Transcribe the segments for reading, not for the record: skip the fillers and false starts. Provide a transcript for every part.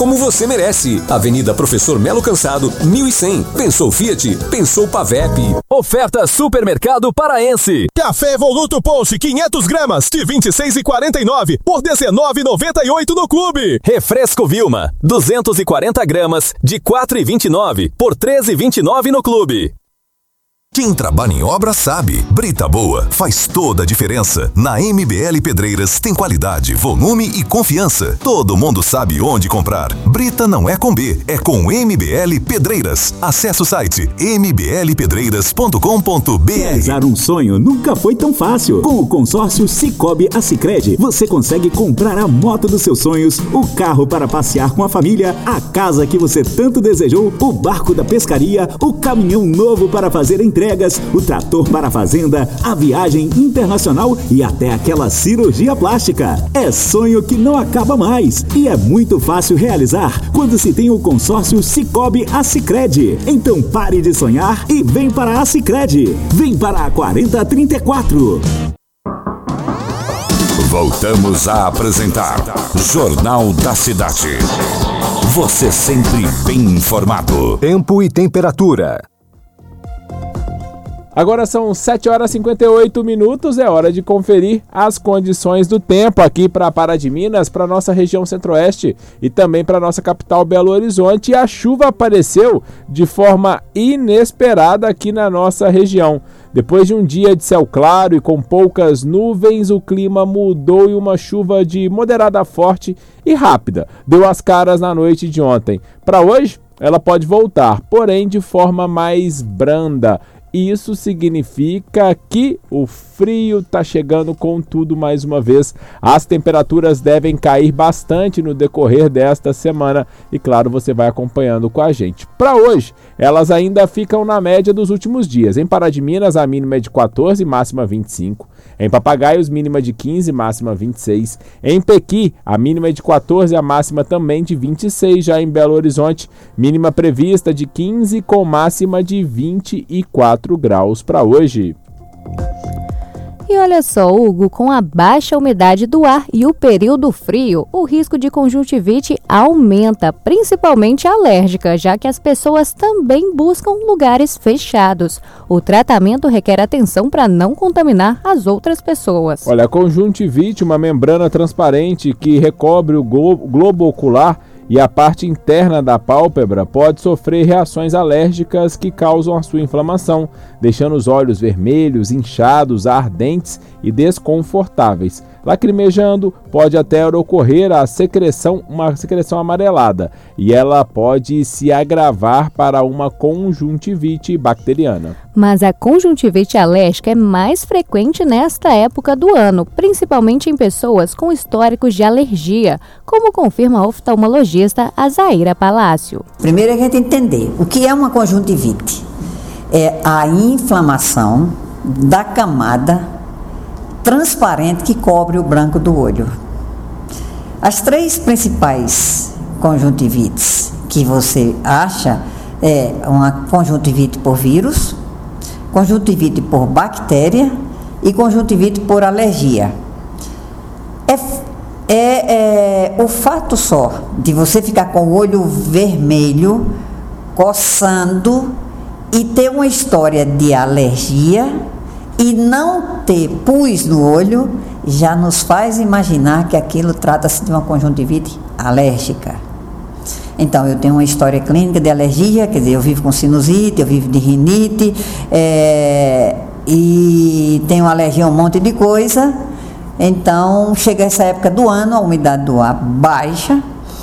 como você merece. Avenida Professor Melo Cansado, 1100. Pensou Fiat? Pensou Pavep. Oferta Supermercado Paraense. Café Evoluto Ponche 500 gramas de 26,49 por 19,98 no clube. Refresco Vilma 240 gramas de 4,29 por 13,29 no clube. Quem trabalha em obra sabe, brita boa faz toda a diferença. Na MBL Pedreiras tem qualidade, volume e confiança. Todo mundo sabe onde comprar. Brita não é com B, é com MBL Pedreiras. Acesse o site mblpedreiras.com.br. Realizar um sonho nunca foi tão fácil. Com o consórcio Sicoob Assicred, você consegue comprar a moto dos seus sonhos, o carro para passear com a família, a casa que você tanto desejou, o barco da pescaria, o caminhão novo para fazer entregas, o trator para a fazenda, a viagem internacional e até aquela cirurgia plástica. É sonho que não acaba mais e é muito fácil realizar quando se tem o consórcio Sicoob Assicred. Então pare de sonhar e vem para a Assicred. Vem para a 4034. Voltamos a apresentar Jornal da Cidade. Você sempre bem informado. Tempo e temperatura. Agora são 7h58, é hora de conferir as condições do tempo aqui para Pará de Minas, para nossa região centro-oeste e também para nossa capital Belo Horizonte. E a chuva apareceu de forma inesperada aqui na nossa região. Depois de um dia de céu claro e com poucas nuvens, o clima mudou e uma chuva de moderada a forte e rápida deu as caras na noite de ontem. Para hoje, ela pode voltar, porém de forma mais branda. Isso significa que o frio está chegando com tudo mais uma vez. As temperaturas devem cair bastante no decorrer desta semana e, claro, você vai acompanhando com a gente. Para hoje, elas ainda ficam na média dos últimos dias. Em Pará de Minas, a mínima é de 14, máxima 25. Em Papagaios, mínima de 15, máxima 26. Em Pequi, a mínima é de 14, a máxima também de 26. Já em Belo Horizonte, mínima prevista de 15 com máxima de 24 graus para hoje. E olha só, Hugo, com a baixa umidade do ar e o período frio, o risco de conjuntivite aumenta, principalmente alérgica, já que as pessoas também buscam lugares fechados. O tratamento requer atenção para não contaminar as outras pessoas. Olha, a conjuntivite, uma membrana transparente que recobre o globo ocular e a parte interna da pálpebra, pode sofrer reações alérgicas que causam a sua inflamação, deixando os olhos vermelhos, inchados, ardentes e desconfortáveis. Lacrimejando, pode até ocorrer uma secreção amarelada, e ela pode se agravar para uma conjuntivite bacteriana. Mas a conjuntivite alérgica é mais frequente nesta época do ano, principalmente em pessoas com históricos de alergia, como confirma a oftalmologista Azaira Palácio. Primeiro a gente entender o que é uma conjuntivite. É a inflamação da camada transparente que cobre o branco do olho. As três principais conjuntivites que você acha é uma conjuntivite por vírus, conjuntivite por bactéria e conjuntivite por alergia. O fato só de você ficar com o olho vermelho, coçando e ter uma história de alergia e não ter pus no olho, já nos faz imaginar que aquilo trata-se de uma conjuntivite alérgica. Então, eu tenho uma história clínica de alergia, quer dizer, eu vivo com sinusite, eu vivo de rinite, e tenho alergia a um monte de coisa. Então, chega essa época do ano, a umidade do ar baixa,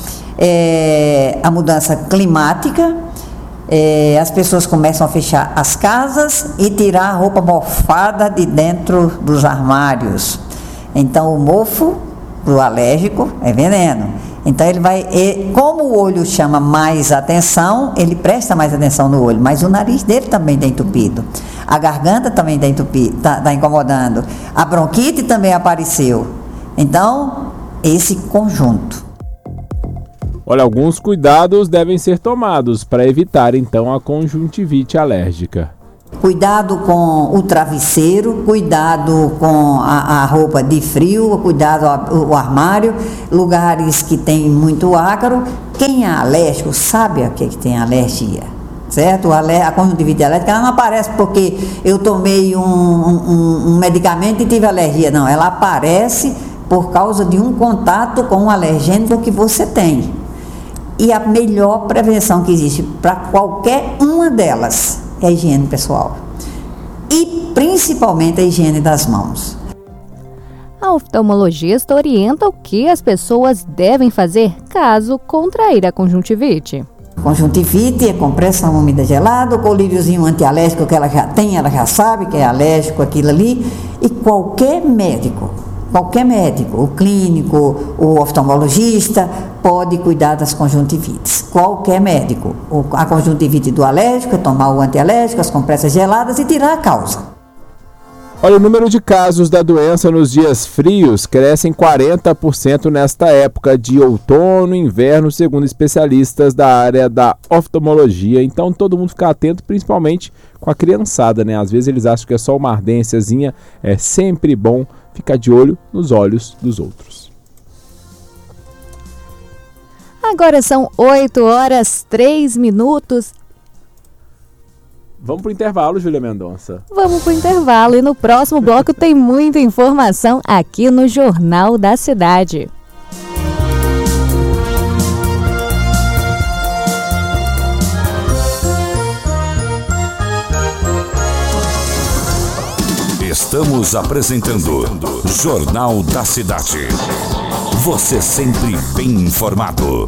a mudança climática, as pessoas começam a fechar as casas e tirar a roupa mofada de dentro dos armários. Então, o mofo, para o alérgico, é veneno. Então, ele vai, como o olho chama mais atenção, ele presta mais atenção no olho, mas o nariz dele também está entupido. A garganta também está entupida, está incomodando. A bronquite também apareceu. Então, esse conjunto. Olha, alguns cuidados devem ser tomados para evitar, então, a conjuntivite alérgica. Cuidado com o travesseiro, cuidado com a roupa de frio, cuidado o armário, lugares que tem muito ácaro. Quem é alérgico sabe a que tem alergia, certo? A conjuntivite alérgica ela não aparece porque eu tomei um medicamento e tive alergia, não. Ela aparece por causa de um contato com um alergênico que você tem. E a melhor prevenção que existe para qualquer uma delas é a higiene pessoal. E principalmente a higiene das mãos. A oftalmologista orienta o que as pessoas devem fazer caso contrair a conjuntivite. Conjuntivite é compressão úmida gelada, o colíriozinho antialérgico que ela já tem, ela já sabe que é alérgico aquilo ali. E qualquer médico, o clínico, o oftalmologista, pode cuidar das conjuntivites. Qualquer médico. A conjuntivite do alérgico é tomar o antialérgico, as compressas geladas e tirar a causa. Olha, o número de casos da doença nos dias frios cresce em 40% nesta época de outono e inverno, segundo especialistas da área da oftalmologia. Então, todo mundo fica atento, principalmente com a criançada, né? Às vezes eles acham que é só uma ardênciazinha, é sempre bom ficar de olho nos olhos dos outros. Agora são 8h03. Vamos pro intervalo, Júlia Mendonça. Vamos pro intervalo e no próximo bloco tem muita informação aqui no Jornal da Cidade. Estamos apresentando Jornal da Cidade. Você sempre bem informado.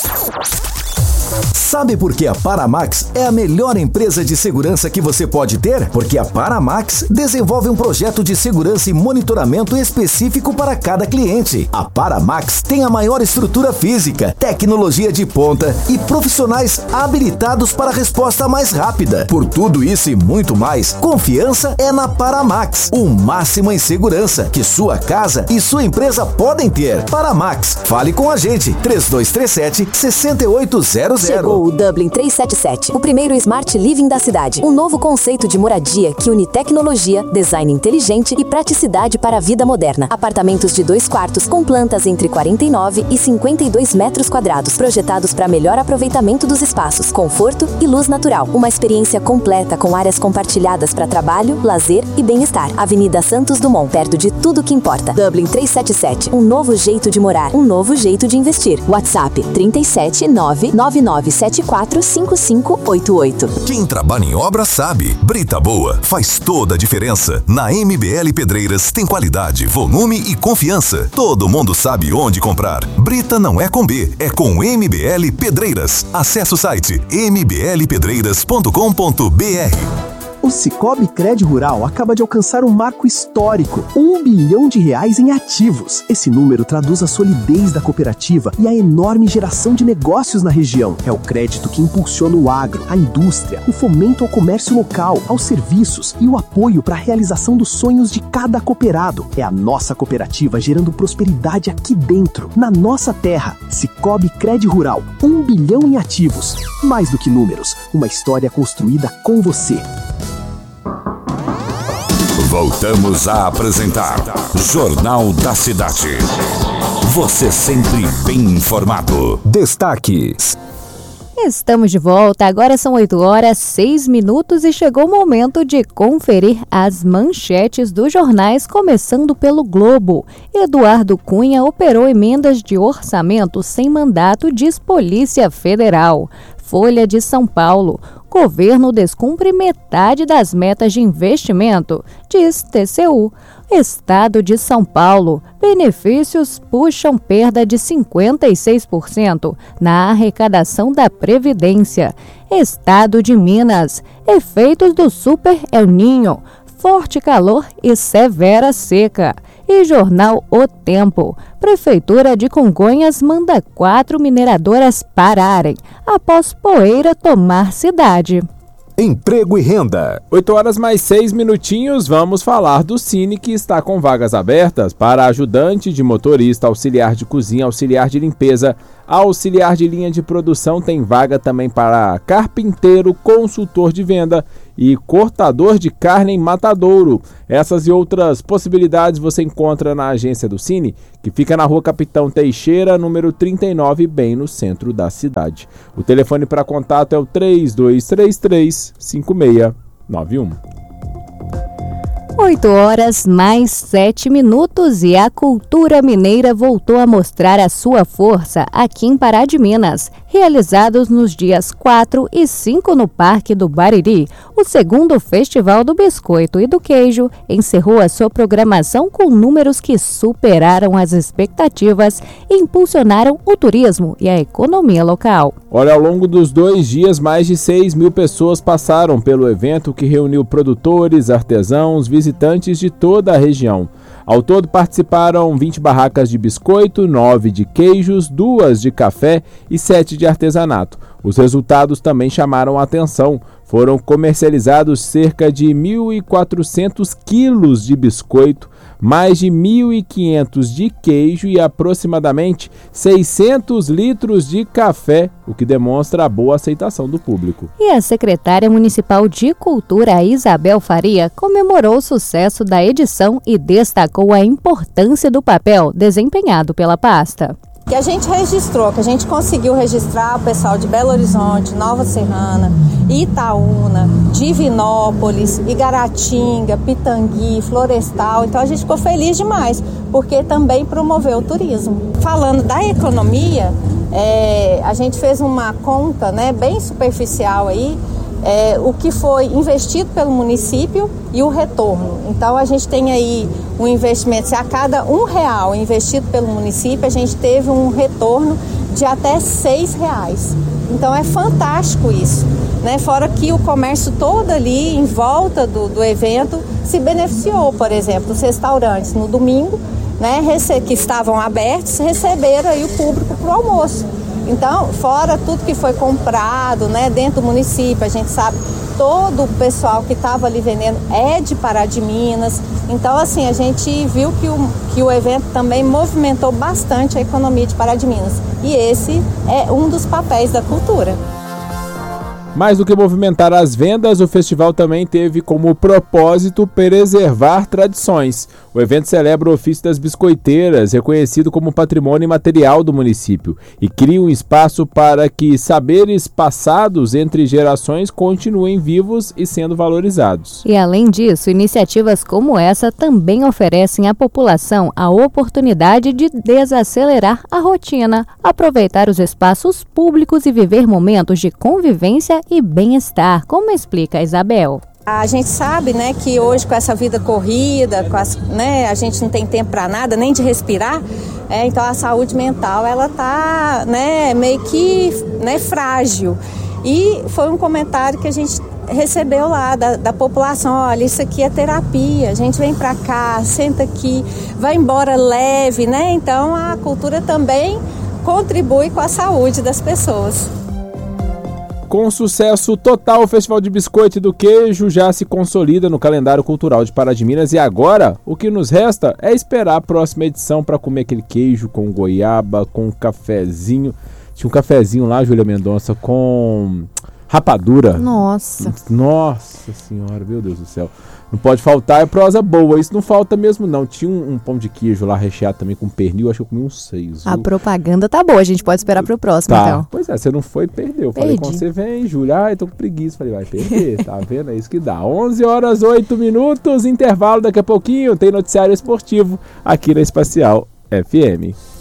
Sabe por que a Paramax é a melhor empresa de segurança que você pode ter? Porque a Paramax desenvolve um projeto de segurança e monitoramento específico para cada cliente. A Paramax tem a maior estrutura física, tecnologia de ponta e profissionais habilitados para a resposta mais rápida. Por tudo isso e muito mais, confiança é na Paramax. O máximo em segurança que sua casa e sua empresa podem ter. Paramax, fale com a gente. 3237-6800. Chegou o Dublin 377, o primeiro Smart Living da cidade. Um novo conceito de moradia que une tecnologia, design inteligente e praticidade para a vida moderna. Apartamentos de 2 quartos com plantas entre 49 e 52 metros quadrados, projetados para melhor aproveitamento dos espaços, conforto e luz natural. Uma experiência completa com áreas compartilhadas para trabalho, lazer e bem-estar. Avenida Santos Dumont, perto de tudo que importa. Dublin 377, um novo jeito de morar, um novo jeito de investir. WhatsApp 37999745588. Quem trabalha em obra sabe. Brita Boa faz toda a diferença. Na MBL Pedreiras tem qualidade, volume e confiança. Todo mundo sabe onde comprar. Brita não é com B, é com MBL Pedreiras. Acesse o site mblpedreiras.com.br. O Sicoob Cred Rural acaba de alcançar um marco histórico, R$1 bilhão em ativos. Esse número traduz a solidez da cooperativa e a enorme geração de negócios na região. É o crédito que impulsiona o agro, a indústria, o fomento ao comércio local, aos serviços e o apoio para a realização dos sonhos de cada cooperado. É a nossa cooperativa gerando prosperidade aqui dentro, na nossa terra. Sicoob Cred Rural, R$1 bilhão em ativos. Mais do que números, uma história construída com você. Voltamos a apresentar Jornal da Cidade. Você sempre bem informado. Destaques. Estamos de volta, agora são 8h06 e chegou o momento de conferir as manchetes dos jornais, começando pelo Globo. Eduardo Cunha operou emendas de orçamento sem mandato, diz Polícia Federal. Folha de São Paulo. Governo descumpre metade das metas de investimento, diz TCU. Estado de São Paulo. Benefícios puxam perda de 56% na arrecadação da Previdência. Estado de Minas. Efeitos do Super El Niño. Forte calor e severa seca. E jornal O Tempo. Prefeitura de Congonhas manda 4 mineradoras pararem após poeira tomar cidade. Emprego e renda. 8h06, vamos falar do Cine, que está com vagas abertas para ajudante de motorista, auxiliar de cozinha, auxiliar de limpeza, auxiliar de linha de produção. Tem vaga também para carpinteiro, consultor de venda e cortador de carne em Matadouro. Essas e outras possibilidades você encontra na agência do Cine, que fica na Rua Capitão Teixeira, número 39, bem no centro da cidade. O telefone para contato é o 3233-5691. 8h mais 7 e a cultura mineira voltou a mostrar a sua força aqui em Pará de Minas. Realizados nos dias 4 e 5 no Parque do Bariri, o segundo Festival do Biscoito e do Queijo encerrou a sua programação com números que superaram as expectativas e impulsionaram o turismo e a economia local. Olha, ao longo dos 2 dias, mais de 6 mil pessoas passaram pelo evento que reuniu produtores, artesãos, visitantes de toda a região. Ao todo participaram 20 barracas de biscoito, 9 de queijos, 2 de café e 7 de artesanato. Os resultados também chamaram a atenção. Foram comercializados cerca de 1.400 quilos de biscoito, mais de 1.500 de queijo e aproximadamente 600 litros de café, o que demonstra a boa aceitação do público. E a secretária municipal de Cultura, Isabel Faria, comemorou o sucesso da edição e destacou a importância do papel desempenhado pela pasta. Que a gente registrou, que a gente conseguiu registrar o pessoal de Belo Horizonte, Nova Serrana, Itaúna, Divinópolis, Igaratinga, Pitangui, Florestal. Então a gente ficou feliz demais, porque também promoveu o turismo. Falando da economia, a gente fez uma conta, né, bem superficial aí, o que foi investido pelo município e o retorno. Então a gente tem aí um investimento, se a cada R$1 investido pelo município, a gente teve um retorno de até R$6. Então é fantástico isso, né? Fora que o comércio todo ali em volta do evento se beneficiou, por exemplo, os restaurantes no domingo, né, que estavam abertos, receberam aí o público para o almoço. Então, fora tudo que foi comprado, né, dentro do município, a gente sabe, todo o pessoal que estava ali vendendo é de Pará de Minas. Então, assim, a gente viu que o evento também movimentou bastante a economia de Pará de Minas. E esse é um dos papéis da cultura. Mais do que movimentar as vendas, o festival também teve como propósito preservar tradições. O evento celebra o ofício das biscoiteiras, reconhecido como patrimônio imaterial do município, e cria um espaço para que saberes passados entre gerações continuem vivos e sendo valorizados. E além disso, iniciativas como essa também oferecem à população a oportunidade de desacelerar a rotina, aproveitar os espaços públicos e viver momentos de convivência e bem-estar, como explica a Isabel. A gente sabe, né, que hoje com essa vida corrida, a gente não tem tempo para nada, nem de respirar, então a saúde mental ela tá, né, meio que, né, frágil. E foi um comentário que a gente recebeu lá da população: olha, isso aqui é terapia, a gente vem para cá, senta aqui, vai embora leve, né? Então a cultura também contribui com a saúde das pessoas. Com sucesso total, o Festival de Biscoito e do Queijo já se consolida no calendário cultural de Pará de Minas e agora o que nos resta é esperar a próxima edição para comer aquele queijo com goiaba, com cafezinho. Tinha um cafezinho lá, Júlia Mendonça, com rapadura. Nossa Senhora, meu Deus do céu. Não pode faltar, é prosa boa, isso não falta mesmo não. Tinha um pão de queijo lá recheado também com pernil, acho que eu comi uns 6. A propaganda tá boa, a gente pode esperar pro próximo, então. Pois é, você não foi, perdeu. Perdi. Falei, quando você vem, Júlia, eu tô com preguiça. Falei, vai perder, tá vendo? É isso que dá. 11h08, intervalo daqui a pouquinho, tem noticiário esportivo aqui na Espacial FM.